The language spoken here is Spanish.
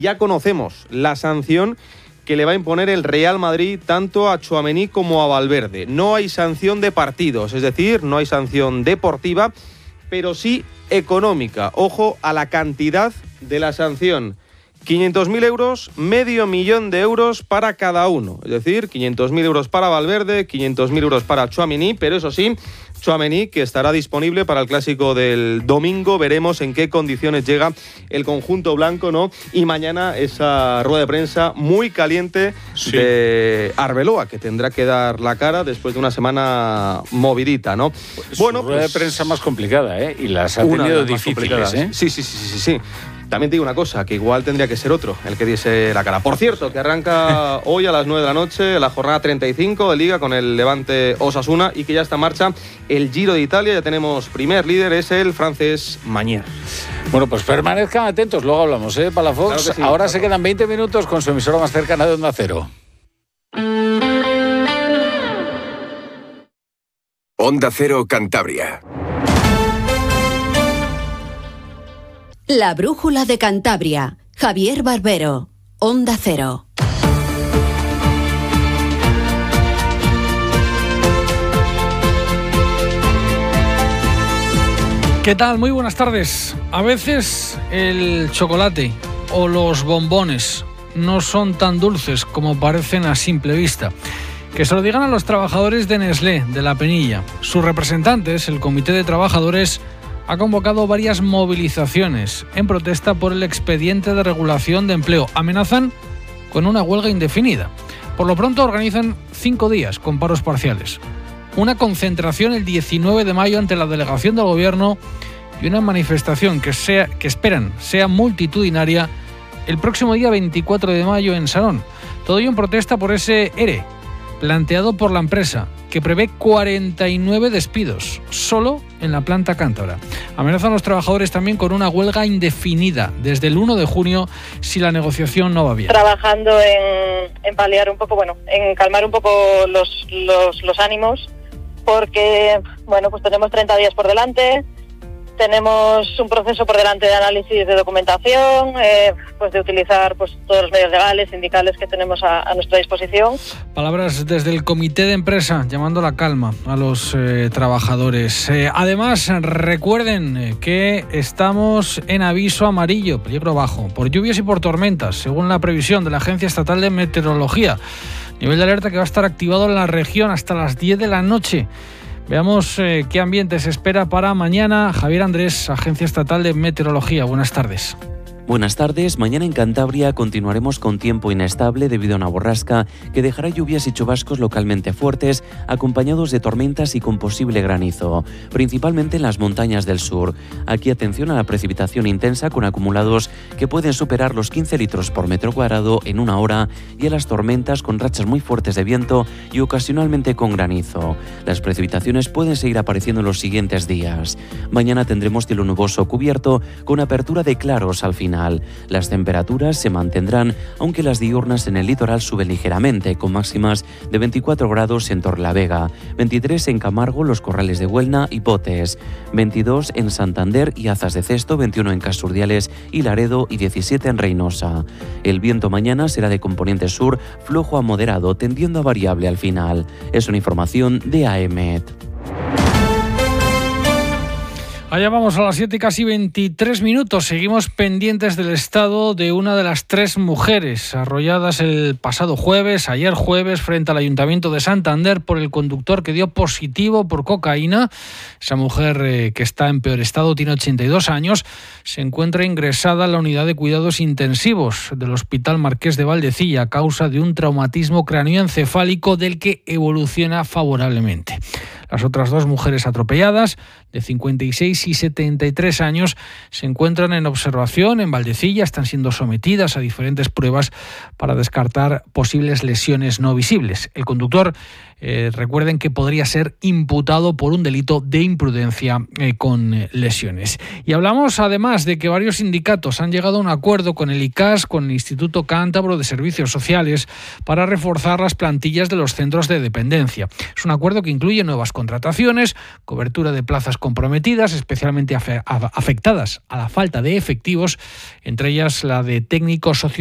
Ya conocemos la sanción que le va a imponer el Real Madrid tanto a Tchouaméni como a Valverde. No hay sanción de partidos, es decir, no hay sanción deportiva, pero sí económica. Ojo a la cantidad de la sanción. 500.000 euros, $500.000 de euros para cada uno. Es decir, 500.000 euros para Valverde, 500.000 euros para Tchouaméni, pero eso sí, Tchouaméni, que estará disponible para el clásico del domingo. Veremos en qué condiciones llega el conjunto blanco, ¿no? Y mañana esa rueda de prensa muy caliente de Arbeloa, que tendrá que dar la cara después de una semana movidita, ¿no? Pues bueno, rueda de prensa más complicada, ¿eh? Y las ha tenido difíciles, ¿eh? Sí. También te digo una cosa, que igual tendría que ser otro el que diese la cara. Por cierto, que arranca hoy a las 9 de la noche la jornada 35 de Liga con el Levante Osasuna y que ya está en marcha el Giro de Italia. Ya tenemos primer líder, es el francés Magnier. Bueno, pues permanezcan atentos, luego hablamos, Palafox. Claro que sí, ahora se quedan 20 minutos con su emisora más cercana de Onda Cero. Onda Cero Cantabria. La brújula de Cantabria. Javier Barbero. Onda Cero. ¿Qué tal? Muy buenas tardes. A veces el chocolate o los bombones no son tan dulces como parecen a simple vista. Que se lo digan a los trabajadores de Nestlé, de La Penilla. Sus representantes, el Comité de Trabajadores, ha convocado varias movilizaciones en protesta por el expediente de regulación de empleo. Amenazan con una huelga indefinida. Por lo pronto organizan 5 días con paros parciales. Una concentración el 19 de mayo ante la delegación del Gobierno y una manifestación que esperan sea multitudinaria el próximo día 24 de mayo en Sarón. Todo ello en protesta por ese ERE planteado por la empresa, que prevé 49 despidos, solo en la planta cántabra. Amenazan los trabajadores también con una huelga indefinida desde el 1 de junio si la negociación no va bien. Trabajando en paliar un poco, en calmar un poco los ánimos, porque, pues tenemos 30 días por delante, tenemos un proceso por delante de análisis de documentación, de utilizar todos los medios legales, sindicales que tenemos a nuestra disposición. Palabras desde el comité de empresa llamando a la calma a los trabajadores. Además, recuerden que estamos en aviso amarillo, peligro bajo, por lluvias y por tormentas, según la previsión de la Agencia Estatal de Meteorología. Nivel de alerta que va a estar activado en la región hasta las 10 de la noche. Veamos qué ambiente se espera para mañana. Javier Andrés, Agencia Estatal de Meteorología. Buenas tardes. Buenas tardes. Mañana en Cantabria continuaremos con tiempo inestable debido a una borrasca que dejará lluvias y chubascos localmente fuertes, acompañados de tormentas y con posible granizo, principalmente en las montañas del sur. Aquí atención a la precipitación intensa con acumulados que pueden superar los 15 litros por metro cuadrado en una hora y a las tormentas con rachas muy fuertes de viento y ocasionalmente con granizo. Las precipitaciones pueden seguir apareciendo en los siguientes días. Mañana tendremos cielo nuboso cubierto con apertura de claros al final. Las temperaturas se mantendrán, aunque las diurnas en el litoral suben ligeramente, con máximas de 24 grados en Torlavega, 23 en Camargo, Los Corrales de Huelna y Potes, 22 en Santander y Azas de Cesto, 21 en Casurdiales y Laredo y 17 en Reynosa. El viento mañana será de componente sur, flojo a moderado, tendiendo a variable al final. Es una información de AEMET. Allá vamos a las 7 y casi 23 minutos. Seguimos pendientes del estado de una de las 3 mujeres arrolladas el pasado jueves, ayer jueves, frente al Ayuntamiento de Santander por el conductor que dio positivo por cocaína. Esa mujer que está en peor estado, tiene 82 años, se encuentra ingresada en la unidad de cuidados intensivos del Hospital Marqués de Valdecilla a causa de un traumatismo cráneoencefálico del que evoluciona favorablemente. Las otras 2 mujeres atropelladas, de 56 y 73 años, se encuentran en observación en Valdecilla, están siendo sometidas a diferentes pruebas para descartar posibles lesiones no visibles. El conductor, recuerden que podría ser imputado por un delito de imprudencia con lesiones. Y hablamos además de que varios sindicatos han llegado a un acuerdo con el ICAS, con el Instituto Cántabro de Servicios Sociales, para reforzar las plantillas de los centros de dependencia. Es un acuerdo que incluye nuevas contrataciones, cobertura de plazas comprometidas, especialmente afectadas a la falta de efectivos, entre ellas la de técnicos